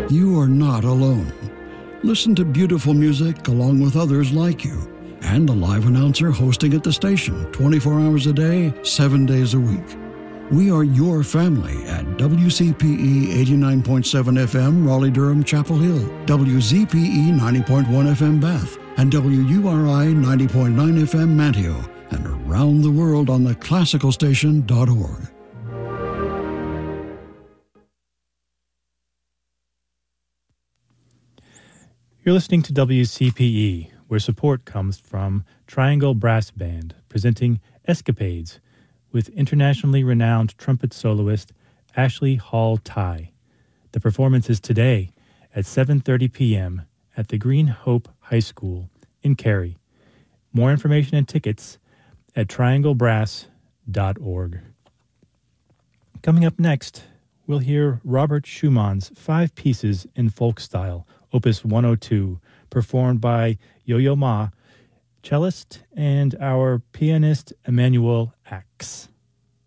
You are not alone. Listen to beautiful music along with others like you and the live announcer hosting at the station 24 hours a day, 7 days a week. We are your family at WCPE 89.7 FM, Raleigh-Durham, Chapel Hill, WZPE 90.1 FM, Bath, and WURI 90.9 FM, Manteo, and around the world on the classicalstation.org. You're listening to WCPE, where support comes from Triangle Brass Band, presenting Escapades with internationally renowned trumpet soloist Ashley Hall Ty. The performance is today at 7:30 p.m. at the Green Hope High School in Cary. More information and tickets at trianglebrass.org. Coming up next, we'll hear Robert Schumann's 5 pieces in folk style, Opus 102, performed by Yo-Yo Ma, cellist, and our pianist Emmanuel Axe.